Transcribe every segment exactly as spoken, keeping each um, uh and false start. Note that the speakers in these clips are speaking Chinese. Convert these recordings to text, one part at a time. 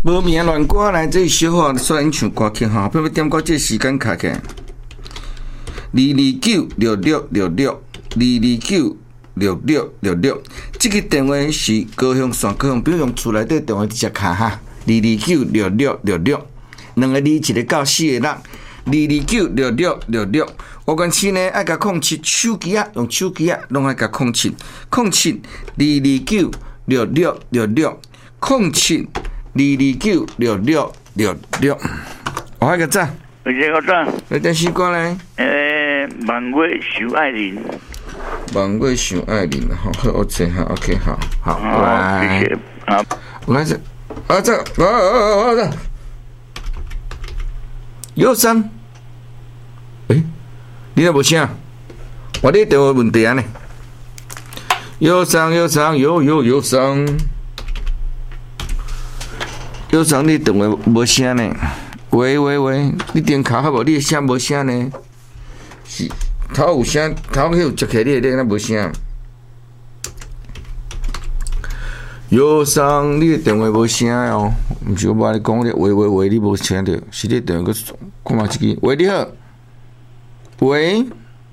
无名乱歌来，这小可虽然唱歌曲吼，要要点歌这时间卡起。二二九六六六六，二二九六六六六，这个电话是高雄线高雄，比如用厝内底电话直接卡哈。二二九六六六六，两个字一个到四个六，二二九六六六六。我讲七呢，爱甲控七手机啊，用手机啊，拢爱甲控七，控七二二九六六六六，控七二二九六六六六。我还个赞， 我这个赞， 来电视歌来。 诶，万月想爱人， 万月想爱人，好，好，我知哈 ，OK， 好，好， 来，谢谢，好， 我来这，啊这，啊啊啊啊这，忧伤，诶。你都无声，我你电话问题啊呢？忧伤忧伤忧忧忧伤，忧伤你电话无声呢？喂喂喂，你电卡好无？你声无声呢？是头有声，头迄有接起你，你那无声。忧伤，你的电话无声哦，毋是我帮你讲的，喂喂喂，你无声着，是你电话个看嘛一支，喂你好。喂，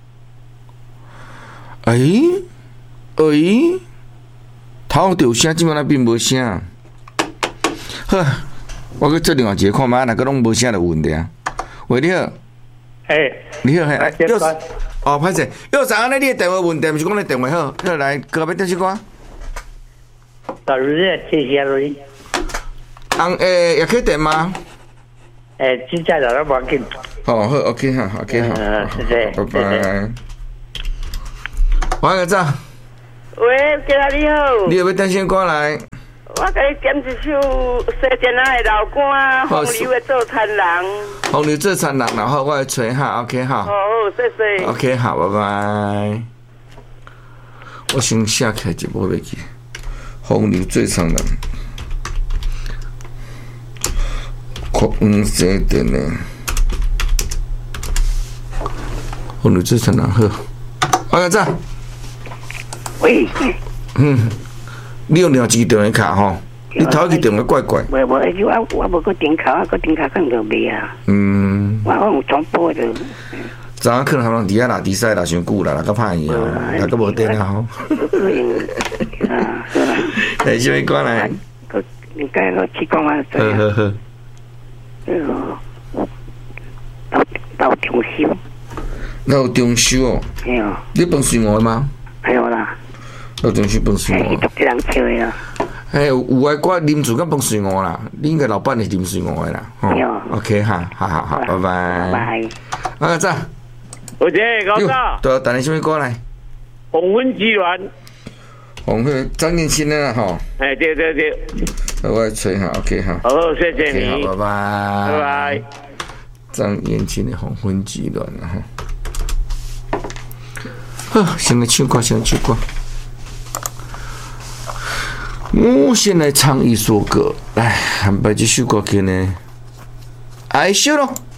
哎哎，头有声，即摆那并无声。好，我去做另外一个看卖，若个拢无声就有问题啊。喂，你好， 哎， 你好，嘿，来，右哦，歹势，右上安尼你的电话问题，毋是讲你电话好，好来，隔壁电视歌。 大如日，谢谢你。 红诶，也可以点吗？ 诶，真正就无要紧。 好好 ，OK 哈 ，OK 好， 谢谢， 拜拜。我个早。 喂，今仔你好。 你要要等先过来。 我甲你点一首西田仔的老歌，风流的做田人。 风流做田人，然后我来吹哈 ，OK 哈。 好，谢谢。 OK 好，拜拜。我先写起来就无袂记。风流做田人，黄西田的。风流做田人好。我个早。 喂。 嗯。你用两支电话卡吼，你头一支电话怪怪。 无无，我我无个电卡，我个电卡更就袂啊。 嗯。 我我有重播着。 昨仔可能他们伫遐拉比赛拉伤久啦，拉个歹去哦，拉个无电啊吼。啊，好啦。来，什么歌来？个应该个去讲啊。好好好。那个到到中秋。到中秋哦。系哦。你饭随我吗？系有啦。到中秋饭随我。一人笑的啦。嘿，有诶，我啉住甲饭随我啦。你应该老板是啉随我的啦。哦。OK 哈，好好好，拜拜。拜拜。啊，早。我这高早。对，等你什么歌来？黄昏之恋。黄昏，张建新的啦吼。哎，对对对。我来吹下 ，OK 哈。好，谢谢你。好，拜拜。拜拜。张建新的黄昏之恋啦吼。好，先来唱歌，先来唱歌。我先来唱一首歌，来，安排这首歌曲呢，爱笑咯。